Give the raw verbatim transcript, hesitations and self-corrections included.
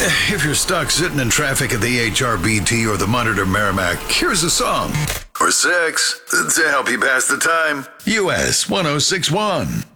If you're stuck sitting in traffic at the H R B T or the Monitor Merrimack, here's a song. Or six to help you pass the time. U S one oh six one.